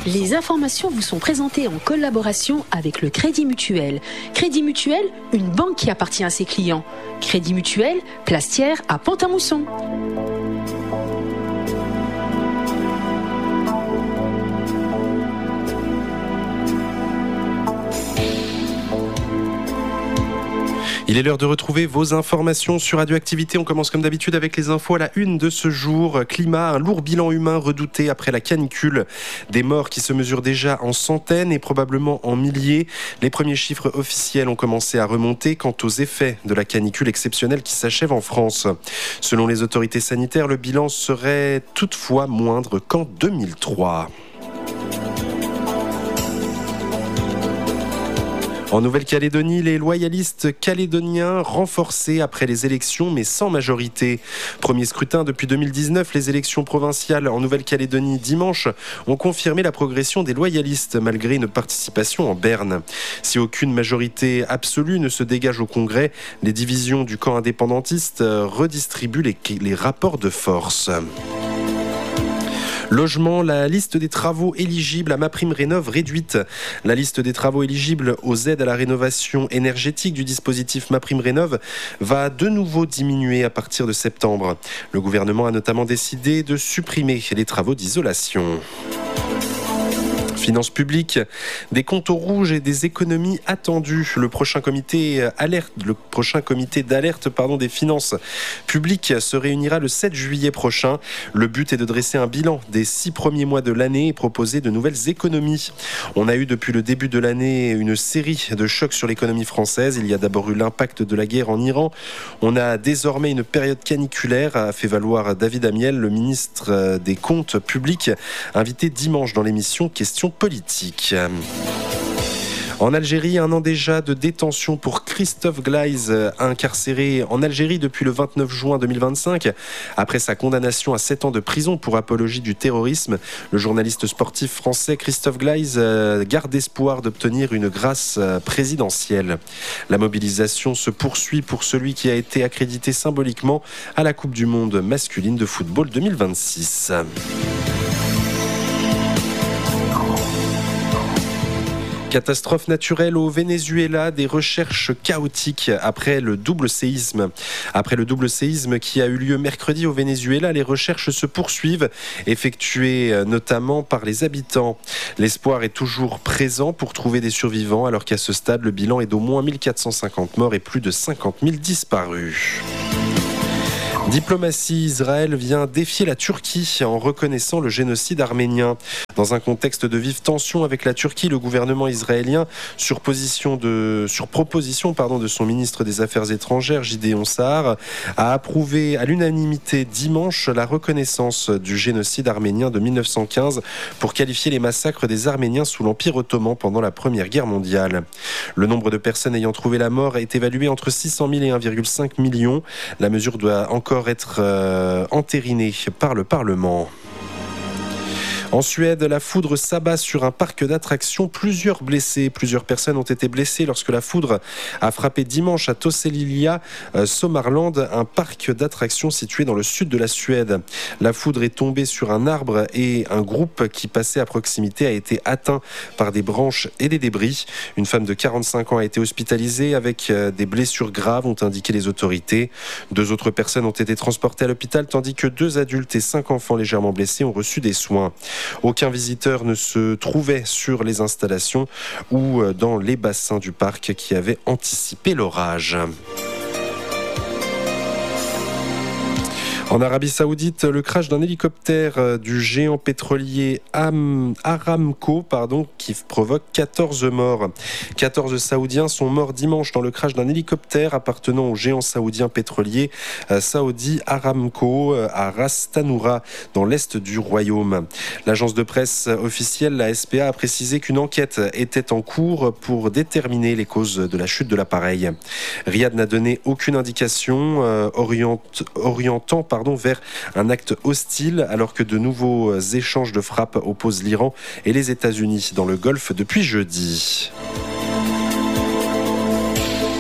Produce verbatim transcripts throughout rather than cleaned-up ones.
Les informations vous sont présentées en collaboration avec le Crédit Mutuel. Crédit Mutuel, une banque qui appartient à ses clients. Crédit Mutuel, Plastière à Pont-à-Mousson. Il est l'heure de retrouver vos informations sur Radioactivité. On commence comme d'habitude avec les infos à la une de ce jour. Climat, un lourd bilan humain redouté après la canicule. Des morts qui se mesurent déjà en centaines et probablement en milliers. Les premiers chiffres officiels ont commencé à remonter quant aux effets de la canicule exceptionnelle qui s'achève en France. Selon les autorités sanitaires, le bilan serait toutefois moindre qu'en deux mille trois. En Nouvelle-Calédonie, les loyalistes calédoniens renforcés après les élections mais sans majorité. Premier scrutin depuis deux mille dix-neuf, les élections provinciales en Nouvelle-Calédonie dimanche ont confirmé la progression des loyalistes malgré une participation en berne. Si aucune majorité absolue ne se dégage au Congrès, les divisions du camp indépendantiste redistribuent les, les rapports de force. Logement, la liste des travaux éligibles à MaPrimeRénov' réduite. La liste des travaux éligibles aux aides à la rénovation énergétique du dispositif MaPrimeRénov' va de nouveau diminuer à partir de septembre. Le gouvernement a notamment décidé de supprimer les travaux d'isolation. Finances publiques, des comptes au rouge et des économies attendues. Le prochain comité alerte, le prochain comité d'alerte pardon, des finances publiques se réunira le sept juillet prochain. Le but est de dresser un bilan des six premiers mois de l'année et proposer de nouvelles économies. On a eu depuis le début de l'année une série de chocs sur l'économie française. Il y a d'abord eu l'impact de la guerre en Iran. On a désormais une période caniculaire, a fait valoir David Amiel, le ministre des Comptes publics, invité dimanche dans l'émission Questions politique. En Algérie, un an déjà de détention pour Christophe Gleizes, incarcéré en Algérie depuis le vingt-neuf juin deux mille vingt-cinq. Après sa condamnation à sept ans de prison pour apologie du terrorisme, le journaliste sportif français Christophe Gleizes garde espoir d'obtenir une grâce présidentielle. La mobilisation se poursuit pour celui qui a été accrédité symboliquement à la Coupe du Monde masculine de football deux mille vingt-six. Catastrophe naturelle au Venezuela, des recherches chaotiques après le double séisme. Après le double séisme qui a eu lieu mercredi au Venezuela, les recherches se poursuivent, effectuées notamment par les habitants. L'espoir est toujours présent pour trouver des survivants, alors qu'à ce stade, le bilan est d'au moins mille quatre cent cinquante morts et plus de cinquante mille disparus. Diplomatie, Israël vient défier la Turquie en reconnaissant le génocide arménien. Dans un contexte de vive tension avec la Turquie, le gouvernement israélien, sur, position de, sur proposition pardon, de son ministre des Affaires étrangères, Gideon Sa'ar, a approuvé à l'unanimité dimanche la reconnaissance du génocide arménien de mille neuf cent quinze pour qualifier les massacres des Arméniens sous l'Empire ottoman pendant la Première Guerre mondiale. Le nombre de personnes ayant trouvé la mort est évalué entre six cent mille et un virgule cinq million. La mesure doit encore être euh, entérinée par le Parlement. En Suède, la foudre s'abat sur un parc d'attractions. Plusieurs blessés, plusieurs personnes ont été blessées lorsque la foudre a frappé dimanche à Tosselilja, euh, Sommarland, un parc d'attractions situé dans le sud de la Suède. La foudre est tombée sur un arbre et un groupe qui passait à proximité a été atteint par des branches et des débris. Une femme de quarante-cinq ans a été hospitalisée avec euh, des blessures graves, ont indiqué les autorités. Deux autres personnes ont été transportées à l'hôpital, tandis que deux adultes et cinq enfants légèrement blessés ont reçu des soins. Aucun visiteur ne se trouvait sur les installations ou dans les bassins du parc qui avaient anticipé l'orage. En Arabie Saoudite, le crash d'un hélicoptère du géant pétrolier Am- Aramco pardon, qui provoque quatorze morts. quatorze Saoudiens sont morts dimanche dans le crash d'un hélicoptère appartenant au géant saoudien pétrolier Saudi Aramco à Ras Tanura, dans l'est du royaume. L'agence de presse officielle, la S P A, a précisé qu'une enquête était en cours pour déterminer les causes de la chute de l'appareil. Riyad n'a donné aucune indication euh, orient- orientant pardon, vers un acte hostile, alors que de nouveaux échanges de frappes opposent l'Iran et les États-Unis dans le Golfe depuis jeudi.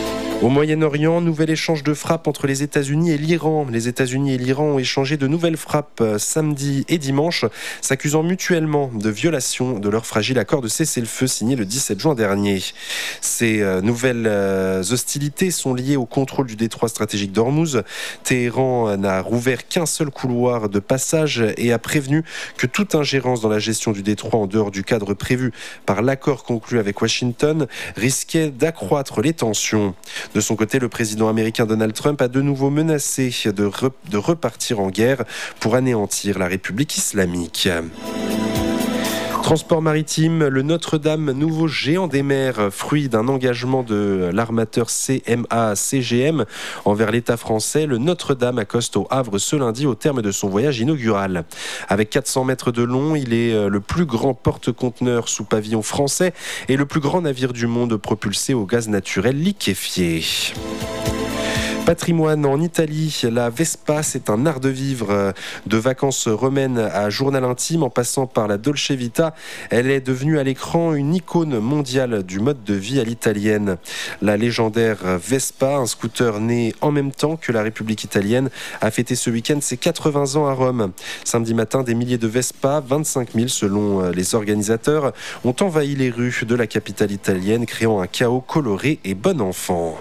Au Moyen-Orient, nouvel échange de frappes entre les États-Unis et l'Iran. Les États-Unis et l'Iran ont échangé de nouvelles frappes samedi et dimanche, s'accusant mutuellement de violation de leur fragile accord de cessez-le-feu signé le dix-sept juin dernier. Ces nouvelles hostilités sont liées au contrôle du détroit stratégique d'Ormuz. Téhéran n'a rouvert qu'un seul couloir de passage et a prévenu que toute ingérence dans la gestion du détroit en dehors du cadre prévu par l'accord conclu avec Washington risquait d'accroître les tensions. De son côté, le président américain Donald Trump a de nouveau menacé de, re- de repartir en guerre pour anéantir la République islamique. Transport maritime, le Notre-Dame, nouveau géant des mers, fruit d'un engagement de l'armateur C M A C G M envers l'État français. Le Notre-Dame accoste au Havre ce lundi au terme de son voyage inaugural. Avec quatre cents mètres de long, il est le plus grand porte-conteneurs sous pavillon français et le plus grand navire du monde propulsé au gaz naturel liquéfié. Patrimoine en Italie, la Vespa, c'est un art de vivre. De vacances romaines à journal intime, en passant par la Dolce Vita, elle est devenue à l'écran une icône mondiale du mode de vie à l'italienne. La légendaire Vespa, un scooter né en même temps que la République italienne, a fêté ce week-end ses quatre-vingts ans à Rome. Samedi matin, des milliers de Vespa, vingt-cinq mille selon les organisateurs, ont envahi les rues de la capitale italienne, créant un chaos coloré et bon enfant.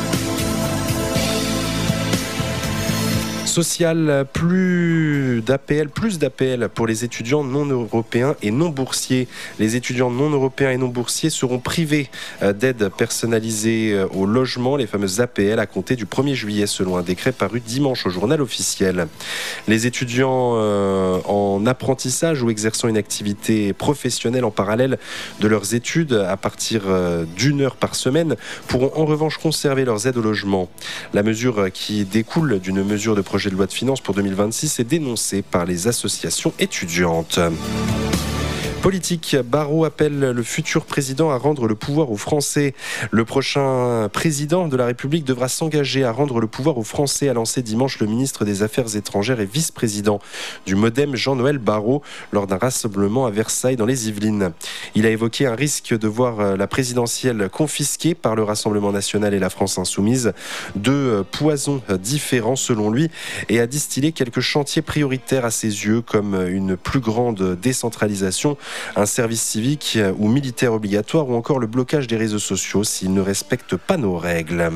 Social, plus d'A P L, plus d'A P L pour les étudiants non européens et non boursiers. Les étudiants non européens et non boursiers seront privés d'aide personnalisée au logement, les fameuses A P L, à compter du premier juillet, selon un décret paru dimanche au journal officiel. Les étudiants en apprentissage ou exerçant une activité professionnelle en parallèle de leurs études à partir d'une heure par semaine pourront en revanche conserver leurs aides au logement. La mesure, qui découle d'une mesure de projet de loi de finances pour deux mille vingt-six, est dénoncé par les associations étudiantes. Politique, Barrot appelle le futur président à rendre le pouvoir aux Français. Le prochain président de la République devra s'engager à rendre le pouvoir aux Français, a lancé dimanche le ministre des Affaires étrangères et vice-président du Modem, Jean-Noël Barrot, lors d'un rassemblement à Versailles dans les Yvelines. Il a évoqué un risque de voir la présidentielle confisquée par le Rassemblement national et la France insoumise, deux poisons différents selon lui, et a distillé quelques chantiers prioritaires à ses yeux, comme une plus grande décentralisation, un service civique ou militaire obligatoire ou encore le blocage des réseaux sociaux s'ils ne respectent pas nos règles.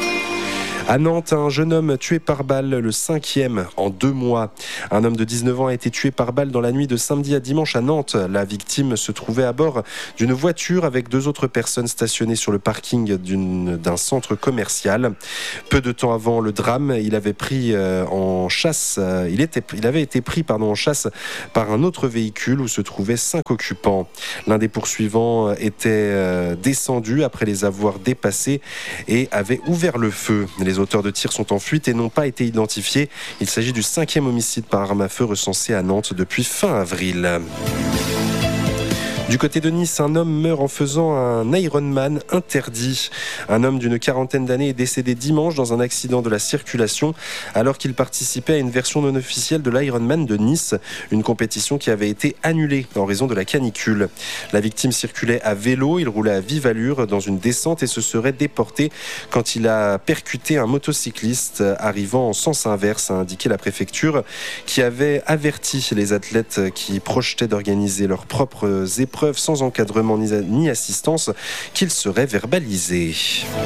À Nantes, un jeune homme tué par balle, le cinquième en deux mois. Un homme de dix-neuf ans a été tué par balle dans la nuit de samedi à dimanche à Nantes. La victime se trouvait à bord d'une voiture avec deux autres personnes stationnées sur le parking d'une, d'un centre commercial. Peu de temps avant le drame, il avait pris euh, en chasse, euh, il, était, il avait été pris pardon, en chasse par un autre véhicule où se trouvaient cinq occupants. L'un des poursuivants était euh, descendu après les avoir dépassés et avait ouvert le feu. Les Les auteurs de tirs sont en fuite et n'ont pas été identifiés. Il s'agit du cinquième homicide par arme à feu recensé à Nantes depuis fin avril. Du côté de Nice, un homme meurt en faisant un Ironman interdit. Un homme d'une quarantaine d'années est décédé dimanche dans un accident de la circulation alors qu'il participait à une version non officielle de l'Ironman de Nice, une compétition qui avait été annulée en raison de la canicule. La victime circulait à vélo, il roulait à vive allure dans une descente et se serait déporté quand il a percuté un motocycliste arrivant en sens inverse, a indiqué la préfecture, qui avait averti les athlètes qui projetaient d'organiser leurs propres épreuves sans encadrement ni assistance qu'ils seraient verbalisés.